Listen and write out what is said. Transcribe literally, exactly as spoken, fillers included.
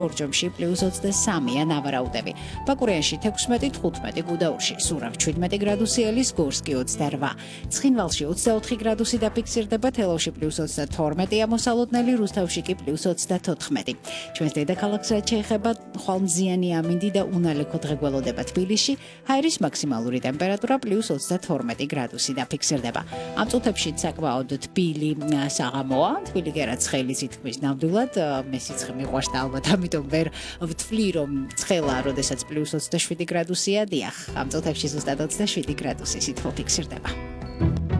ორჯომში პლუს ოცდასამია ნავარაუდები. ბაკურიანში თექვსმეტი თხუთმეტი, გუდაურში სურავ შვიდმეტი გრადუსი, ელის გორსკი ოცდაოთხ. ცხინვალში ოცდაოთხი გრადუსი დაფიქსირდება, თელავში პლუს ოცდათორმეტი, ამოსალოდნელი, რუსთავში კი პლუს ოცდათოთხმეტი. ჩვენს დედაქალაქს რაც შეეხება, ხვალმზიანი ამინდი და უნალექო დღე გველოდება თბილისში, ჰაერის მაქსიმალური ტემპერატურა პლუს ოცდათორმეტი გრადუსი დაფიქსირდება. ამ წუთებში საკმაოდ თბილი საღამოა, თბილი კი არა ცხელი სითქმის ნამდვილად, მე სიცხე მიყვარს და ალბათ ამიტომ ვერ ვთვლი რომ ცხელა, როდესაც პლუს ოცდაშვიდი გრადუსია, დიახ, ამ წუთებში ზუსტად ოცდაშვიდი გრადუსი სითბო ფიქსირდება.